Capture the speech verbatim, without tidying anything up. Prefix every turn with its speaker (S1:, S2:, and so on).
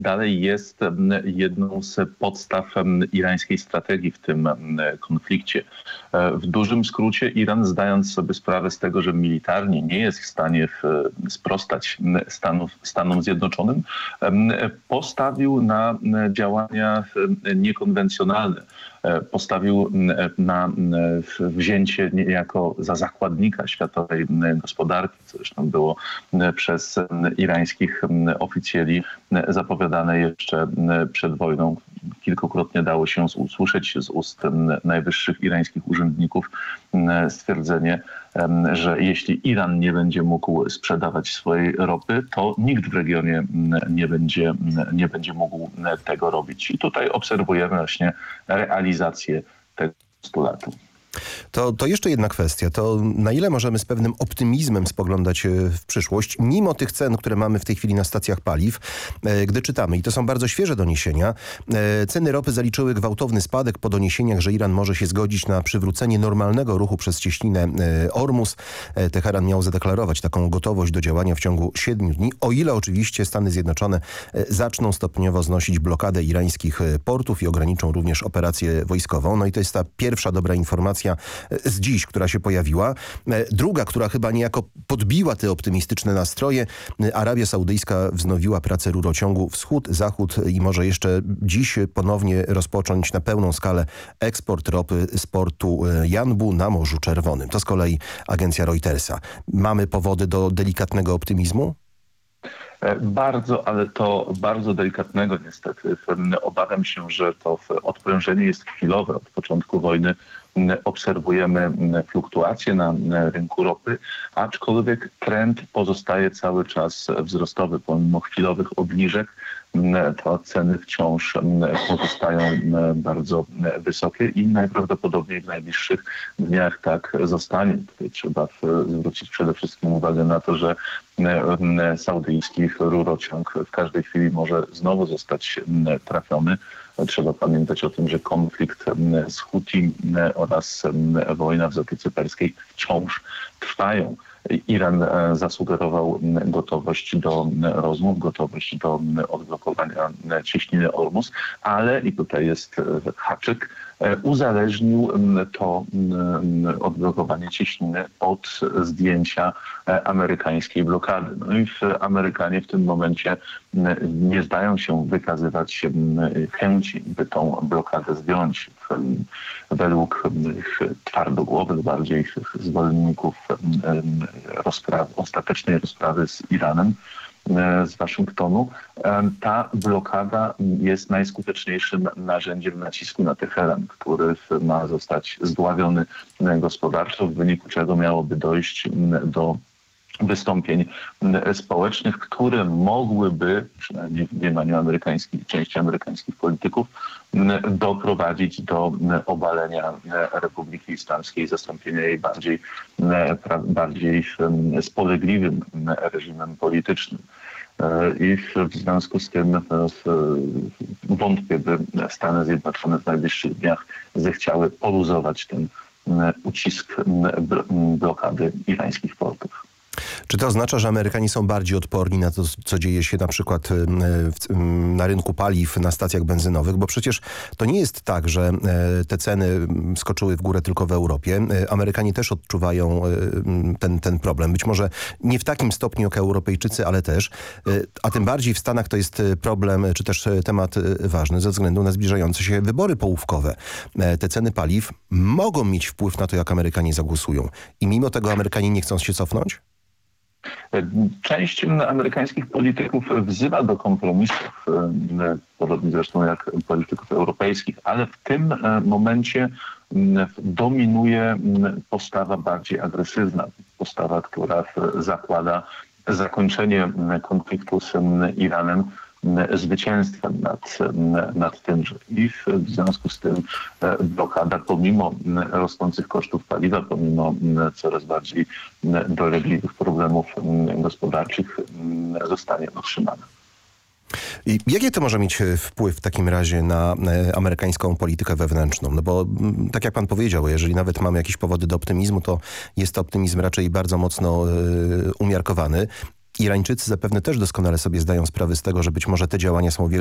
S1: dalej jest jedną z podstaw irańskiej strategii w tym konflikcie. W dużym skrócie Iran, zdając sobie sprawę z tego, że militarnie nie jest w stanie sprostać Stanów, Stanom Zjednoczonym, postawił na działania niekonwencjonalne. Postawił na wzięcie niejako za zakładnika światowej gospodarki, co zresztą było przez irańskich oficjeli zapowiadane jeszcze przed wojną. Kilkukrotnie dało się usłyszeć z ust najwyższych irańskich urzędników stwierdzenie, że jeśli Iran nie będzie mógł sprzedawać swojej ropy, to nikt w regionie nie będzie, nie będzie mógł tego robić. I tutaj obserwujemy właśnie realizację tego postulatu.
S2: To, to jeszcze jedna kwestia. To na ile możemy z pewnym optymizmem spoglądać w przyszłość, mimo tych cen, które mamy w tej chwili na stacjach paliw, gdy czytamy, i to są bardzo świeże doniesienia, ceny ropy zaliczyły gwałtowny spadek po doniesieniach, że Iran może się zgodzić na przywrócenie normalnego ruchu przez cieśninę Ormus. Teheran miał zadeklarować taką gotowość do działania w ciągu siedmiu dni, o ile oczywiście Stany Zjednoczone zaczną stopniowo znosić blokadę irańskich portów i ograniczą również operację wojskową. No i to jest ta pierwsza dobra informacja z dziś, która się pojawiła. Druga, która chyba niejako podbiła te optymistyczne nastroje. Arabia Saudyjska wznowiła pracę rurociągu wschód-zachód i może jeszcze dziś ponownie rozpocząć na pełną skalę eksport ropy z portu Janbu na Morzu Czerwonym. To z kolei agencja Reutersa. Mamy powody do delikatnego optymizmu?
S1: Bardzo, ale to bardzo delikatnego niestety. Obawiam się, że to odprężenie jest chwilowe. Od początku wojny obserwujemy fluktuacje na rynku ropy, aczkolwiek trend pozostaje cały czas wzrostowy. Pomimo chwilowych obniżek to ceny wciąż pozostają bardzo wysokie i najprawdopodobniej w najbliższych dniach tak zostanie. Tutaj trzeba zwrócić przede wszystkim uwagę na to, że saudyjski rurociąg w każdej chwili może znowu zostać trafiony. Trzeba pamiętać o tym, że konflikt z Huti oraz wojna w Zatoce Perskiej wciąż trwają. Iran zasugerował gotowość do rozmów, gotowość do odblokowania cieśniny Ormus, ale, i tutaj jest haczyk, uzależnił to odblokowanie cieśniny od zdjęcia amerykańskiej blokady. No i Amerykanie w tym momencie nie zdają się wykazywać chęci, by tą blokadę zdjąć. Według twardogłowych bardziej zwolenników rozprawy, ostatecznej rozprawy z Iranem, z Waszyngtonu, ta blokada jest najskuteczniejszym narzędziem nacisku na Teheran, który ma zostać zdławiony gospodarczo, w wyniku czego miałoby dojść do wystąpień społecznych, które mogłyby, przynajmniej w mniemaniu amerykańskich, części amerykańskich polityków, doprowadzić do obalenia Republiki Islamskiej, zastąpienia jej bardziej, bardziej spolegliwym reżimem politycznym. I w związku z tym wątpię, by Stany Zjednoczone w najbliższych dniach zechciały poluzować ten ucisk blokady irańskich portów.
S2: Czy to oznacza, że Amerykanie są bardziej odporni na to, co dzieje się na przykład na rynku paliw, na stacjach benzynowych? Bo przecież to nie jest tak, że te ceny skoczyły w górę tylko w Europie. Amerykanie też odczuwają ten, ten problem. Być może nie w takim stopniu jak Europejczycy, ale też. A tym bardziej w Stanach to jest problem, czy też temat ważny ze względu na zbliżające się wybory połówkowe. Te ceny paliw mogą mieć wpływ na to, jak Amerykanie zagłosują. I mimo tego Amerykanie nie chcą się cofnąć?
S1: Część amerykańskich polityków wzywa do kompromisów, podobnie zresztą jak polityków europejskich, ale w tym momencie dominuje postawa bardziej agresywna, postawa, która zakłada zakończenie konfliktu z Iranem zwycięstwem nad, nad tymże. I w związku z tym blokada, pomimo rosnących kosztów paliwa, pomimo coraz bardziej dolegliwych problemów gospodarczych, zostanie utrzymana.
S2: I jaki to może mieć wpływ w takim razie na amerykańską politykę wewnętrzną? No bo tak jak pan powiedział, jeżeli nawet mamy jakieś powody do optymizmu, to jest to optymizm raczej bardzo mocno y, umiarkowany. Irańczycy zapewne też doskonale sobie zdają sprawę z tego, że być może te działania są o wiele